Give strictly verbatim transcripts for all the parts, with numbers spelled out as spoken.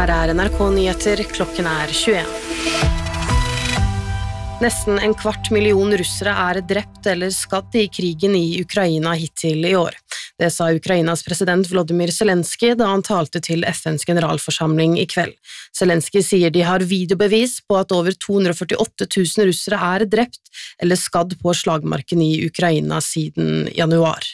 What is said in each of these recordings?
Her er N R K Nyheter, klokken er tjueen. Nesten en kvart million russere er drept eller skadd i krigen i Ukraina hittil i år. Det sa Ukrainas president Volodymyr Zelensky da han talte til F N's generalforsamling i kveld. Zelensky sier de har videobevis på at over to hundre og førtiåtte tusen russere er drept eller skadd på slagmarken i Ukraina siden januar.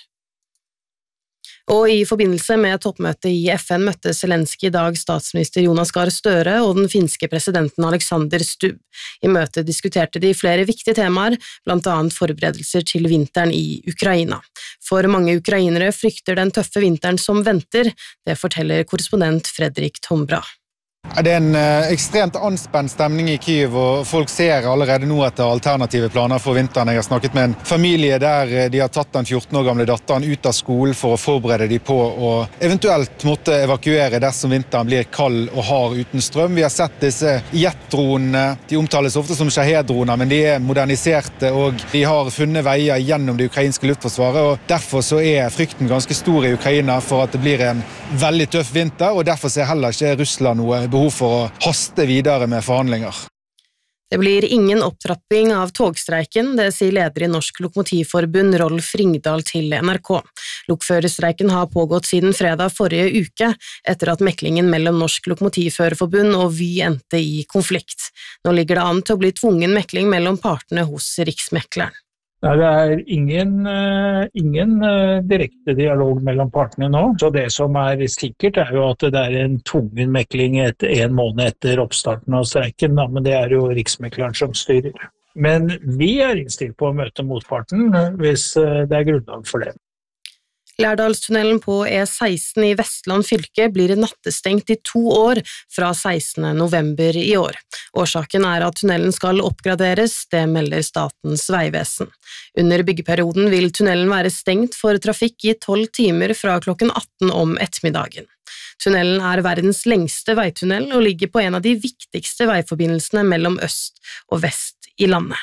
Og i forbindelse med toppmøtet i F N møtte Zelensky i dag statsminister Jonas Gahr Støre og den finske presidenten Alexander Stubb. I møtet diskuterte de flere viktige temaer, blant annet forberedelser til vinteren i Ukraina. For mange ukrainere frykter den tøffe vinteren som venter, det forteller korrespondent Fredrik Tombra. Det er en ekstremt anspent stemning i Kyiv, og folk ser allerede nå etter alternative planer for vinteren. Jeg har snakket med en familie der de har tatt den fjorten år gamle datteren ut av skolen for å forberede de på å eventuelt måtte evakuere dersom vinteren blir kald og hard uten strøm. Vi har sett disse jetdronene, de omtales ofte som Shahed-droner, men de er moderniserte og de har funnet veier gjennom det ukrainske luftforsvaret, og derfor så er frykten ganske stor i Ukraina for at det blir en veldig tøff vinter, og derfor ser heller ikke Russland noe behov for å haste videre med forhandlinger. Det blir ingen opptrapping av togstreiken, det sier leder i Norsk Lokomotivforbund Rolf Ringdal til N R K. Lokførerstreiken har pågått siden fredag forrige uke, etter at meklingen mellom Norsk Lokomotivførerforbund og Vy endte i konflikt. Nå ligger det an til å bli tvungen mekling mellom partene hos Riksmekleren. Nei, det er ingen, uh, ingen uh, direkte dialog mellom partene nå, så det som er sikkert er jo at det er en tvungen mekling etter en måned etter oppstarten av streiken, da, men det er jo Riksmekleren som styrer. Men vi er innstilt på å møte motparten uh, hvis uh, det er grunnlag for det. Lærdalstunnelen på E seksten i Vestland fylke blir nattestengt i to år fra sekstende november i år. Årsaken er at tunnelen skal oppgraderes, det melder Statens vegvesen. Under byggeperioden vil tunnelen være stengt for trafikk i tolv timer fra klokken atten om ettermiddagen. Tunnelen er verdens lengste veitunnel og ligger på en av de viktigste veiforbindelsene mellom øst og vest i landet.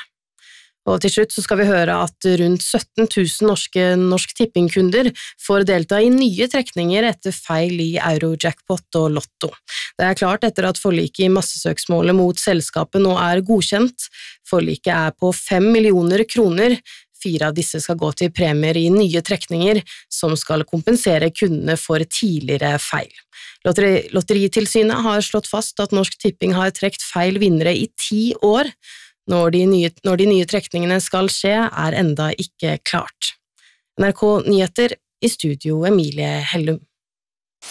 Og til slutt så skal vi høre at rundt sytten tusen norske Norsk Tipping-kunder får delta i nye trekninger etter feil i Eurojackpot og Lotto. Det er klart etter at forliket i massesøksmålet mot selskapet nå er godkjent. Forliket er på fem millioner kroner. Fire av disse skal gå til premier i nye trekninger, som skal kompensere kundene for tidligere feil. Lotteri- Lotteritilsynet har slått fast at Norsk Tipping har trekt feil vinnere i ti år. Når de, nye, når de nye trekningene skal skje, er enda ikke klart. N R K Nyheter, i studio Emilie Hellum.